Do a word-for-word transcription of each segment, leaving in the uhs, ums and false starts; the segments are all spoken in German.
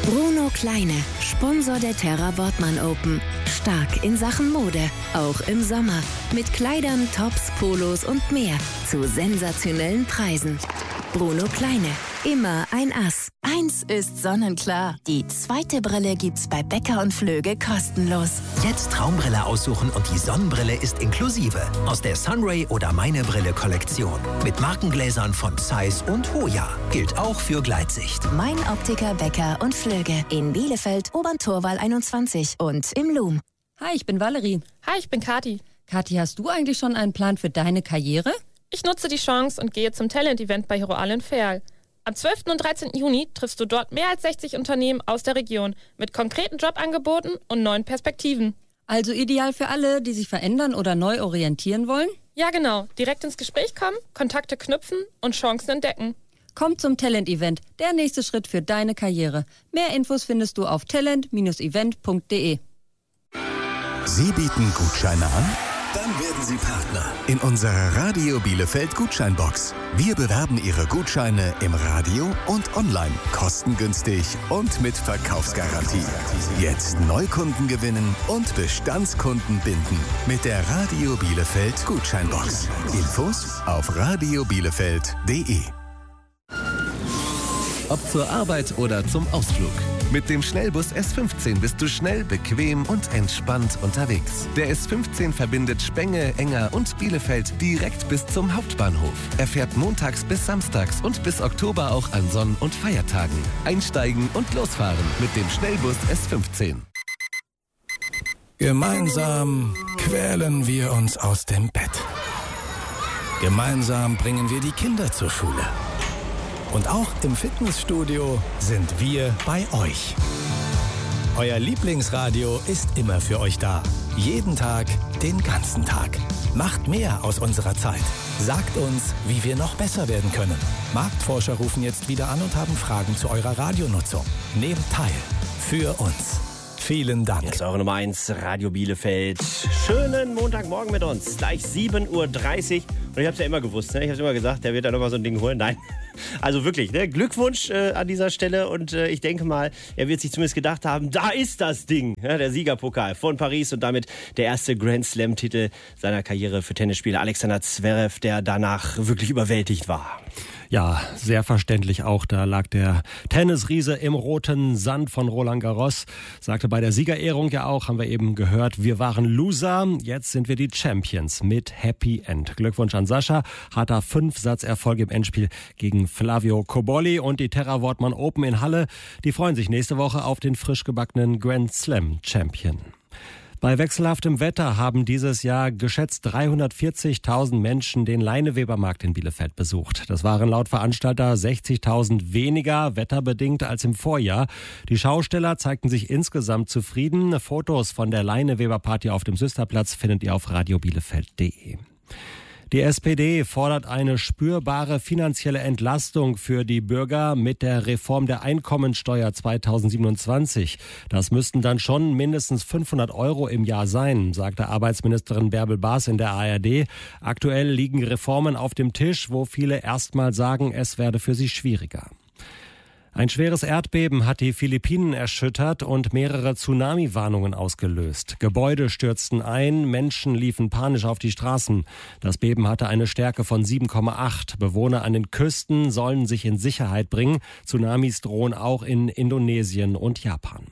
Bruno Kleine, Sponsor der Terra Wortmann Open. Stark in Sachen Mode, auch im Sommer. Mit Kleidern, Tops, Polos und mehr. Zu sensationellen Preisen. Bruno Kleine, immer ein Ass. Eins ist sonnenklar. Die zweite Brille gibt's bei Becker und Flöge kostenlos. Jetzt Traumbrille aussuchen und die Sonnenbrille ist inklusive. Aus der Sunray oder Meine Brille Kollektion. Mit Markengläsern von Zeiss und Hoya. Gilt auch für Gleitsicht. Mein Optiker Becker und Flöge. In Bielefeld, Oberntorwall einundzwanzig und im Loom. Hi, ich bin Valerie. Hi, ich bin Kathi. Kathi, hast du eigentlich schon einen Plan für deine Karriere? Ich nutze die Chance und gehe zum Talent-Event bei Hero Allen Ferl. Am zwölften und dreizehnten Juni triffst du dort mehr als sechzig Unternehmen aus der Region mit konkreten Jobangeboten und neuen Perspektiven. Also ideal für alle, die sich verändern oder neu orientieren wollen? Ja, genau. Direkt ins Gespräch kommen, Kontakte knüpfen und Chancen entdecken. Komm zum Talent-Event, der nächste Schritt für deine Karriere. Mehr Infos findest du auf talent event punkt de. Sie bieten Gutscheine an? Dann werden Sie Partner in unserer Radio Bielefeld Gutscheinbox. Wir bewerben Ihre Gutscheine im Radio und online, kostengünstig und mit Verkaufsgarantie. Jetzt Neukunden gewinnen und Bestandskunden binden mit der Radio Bielefeld Gutscheinbox. Infos auf radio bielefeld punkt de. Ob zur Arbeit oder zum Ausflug. Mit dem Schnellbus S fünfzehn bist du schnell, bequem und entspannt unterwegs. Der S fünfzehn verbindet Spenge, Enger und Bielefeld direkt bis zum Hauptbahnhof. Er fährt montags bis samstags und bis Oktober auch an Sonn- und Feiertagen. Einsteigen und losfahren mit dem Schnellbus S fünfzehn. Gemeinsam quälen wir uns aus dem Bett. Gemeinsam bringen wir die Kinder zur Schule. Und auch im Fitnessstudio sind wir bei euch. Euer Lieblingsradio ist immer für euch da. Jeden Tag, den ganzen Tag. Macht mehr aus unserer Zeit. Sagt uns, wie wir noch besser werden können. Marktforscher rufen jetzt wieder an und haben Fragen zu eurer Radionutzung. Nehmt teil. Für uns. Vielen Dank. Jetzt eure Nummer eins, Radio Bielefeld. Schönen Montagmorgen mit uns. Gleich sieben Uhr dreißig. Und ich habe es ja immer gewusst, ne? Ich habe es immer gesagt, der wird da nochmal so ein Ding holen. Nein, also wirklich, ne? Glückwunsch äh, an dieser Stelle. Und äh, ich denke mal, er wird sich zumindest gedacht haben, da ist das Ding. Ja, der Siegerpokal von Paris und damit der erste Grand Slam-Titel seiner Karriere für Tennisspieler Alexander Zverev, der danach wirklich überwältigt war. Ja, sehr verständlich auch. Da lag der Tennisriese im roten Sand von Roland Garros. Sagte bei der Siegerehrung ja auch, haben wir eben gehört, wir waren Loser, jetzt sind wir die Champions mit Happy End. Glückwunsch an Sascha, hat er fünf Satzerfolg im Endspiel gegen Flavio Cobolli und die Terra Wortmann Open in Halle. Die freuen sich nächste Woche auf den frisch gebackenen Grand Slam Champion. Bei wechselhaftem Wetter haben dieses Jahr geschätzt dreihundertvierzigtausend Menschen den Leinewebermarkt in Bielefeld besucht. Das waren laut Veranstalter sechzigtausend weniger wetterbedingt als im Vorjahr. Die Schausteller zeigten sich insgesamt zufrieden. Fotos von der Leineweberparty auf dem Süsterplatz findet ihr auf radio bielefeld punkt de. Die S P D fordert eine spürbare finanzielle Entlastung für die Bürger mit der Reform der Einkommensteuer zweitausendsiebenundzwanzig. Das müssten dann schon mindestens fünfhundert Euro im Jahr sein, sagte Arbeitsministerin Bärbel Baas in der A R D. Aktuell liegen Reformen auf dem Tisch, wo viele erstmal sagen, es werde für sie schwieriger. Ein schweres Erdbeben hat die Philippinen erschüttert und mehrere Tsunami-Warnungen ausgelöst. Gebäude stürzten ein, Menschen liefen panisch auf die Straßen. Das Beben hatte eine Stärke von sieben Komma acht. Bewohner an den Küsten sollen sich in Sicherheit bringen. Tsunamis drohen auch in Indonesien und Japan.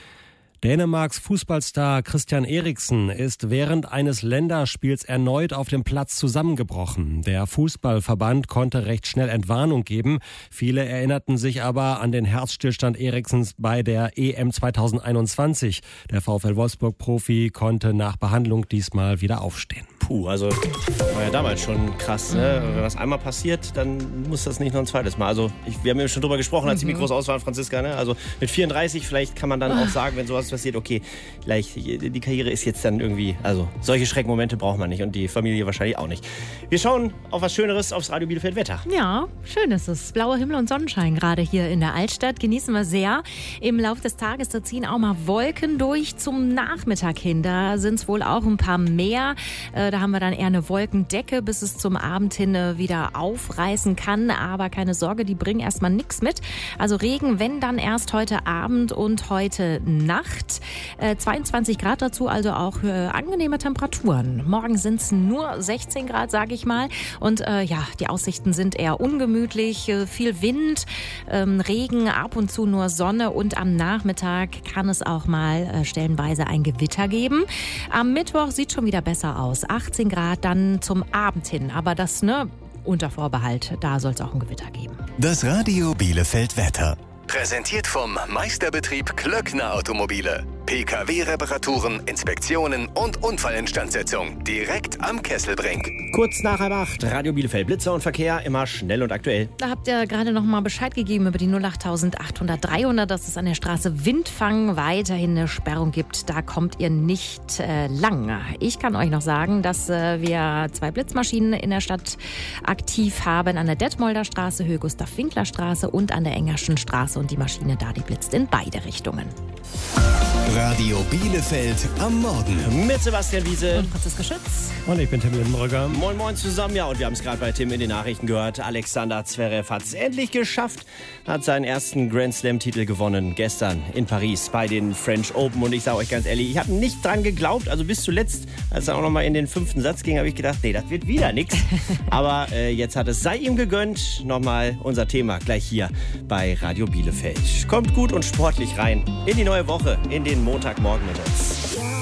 Dänemarks Fußballstar Christian Eriksen ist während eines Länderspiels erneut auf dem Platz zusammengebrochen. Der Fußballverband konnte recht schnell Entwarnung geben. Viele erinnerten sich aber an den Herzstillstand Eriksens bei der E M zweitausendeinundzwanzig. Der VfL Wolfsburg-Profi konnte nach Behandlung diesmal wieder aufstehen. Puh, also war ja damals schon krass, ne? Wenn das einmal passiert, dann muss das nicht noch ein zweites Mal. Also ich, wir haben ja schon drüber gesprochen, als die Mikros aus waren, Franziska, ne? Also mit vierunddreißig vielleicht kann man dann auch sagen, wenn sowas was passiert, okay, gleich, die Karriere ist jetzt dann irgendwie, also solche Schreckmomente braucht man nicht und die Familie wahrscheinlich auch nicht. Wir schauen auf was Schöneres, aufs Radio Bielefeld Wetter. Ja, schön ist es. Blauer Himmel und Sonnenschein gerade hier in der Altstadt. Genießen wir sehr. Im Laufe des Tages, da ziehen auch mal Wolken durch zum Nachmittag hin. Da sind es wohl auch ein paar mehr. Äh, da haben wir dann eher eine Wolkendecke, bis es zum Abend hin äh, wieder aufreißen kann. Aber keine Sorge, die bringen erstmal nichts mit. Also Regen, wenn dann erst heute Abend und heute Nacht. Äh, zweiundzwanzig Grad dazu, also auch äh, angenehme Temperaturen. Morgen sind es nur sechzehn Grad, sage ich mal. Und äh, ja, die Aussichten sind eher ungemütlich. Äh, viel Wind, ähm, Regen, ab und zu nur Sonne. Und am Nachmittag kann es auch mal äh, stellenweise ein Gewitter geben. Am Mittwoch sieht schon wieder besser aus. achtzehn Grad dann zum Abend hin. Aber das, ne, unter Vorbehalt, da soll es auch ein Gewitter geben. Das Radio Bielefeld Wetter. Präsentiert vom Meisterbetrieb Klöckner Automobile. P K W-Reparaturen, Inspektionen und Unfallinstandsetzung. Direkt am Kesselbrink. Kurz nach halb acht, Radio Bielefeld, Blitzer und Verkehr, immer schnell und aktuell. Da habt ihr gerade noch mal Bescheid gegeben über die null acht achthundert dreihundert, dass es an der Straße Windfang weiterhin eine Sperrung gibt. Da kommt ihr nicht äh, lang. Ich kann euch noch sagen, dass äh, wir zwei Blitzmaschinen in der Stadt aktiv haben. An der Detmolder Straße, Höhe Gustav-Winkler-Straße und an der Engerschen Straße. Und die Maschine da, die blitzt in beide Richtungen. Radio Bielefeld am Morgen. Mit Sebastian Wiese. Und Franziska Schütz. Und ich bin Tim Lindenbrügger. Moin Moin zusammen. Ja, und wir haben es gerade bei Tim in den Nachrichten gehört. Alexander Zverev hat es endlich geschafft. Hat seinen ersten Grand Slam-Titel gewonnen. Gestern in Paris bei den French Open. Und ich sage euch ganz ehrlich, ich habe nicht dran geglaubt. Also bis zuletzt, als er auch noch mal in den fünften Satz ging, habe ich gedacht, nee, das wird wieder nichts. Aber äh, jetzt hat es sei ihm gegönnt. Nochmal unser Thema gleich hier bei Radio Bielefeld. Kommt gut und sportlich rein in die neue Woche, in den Montagmorgen mit uns.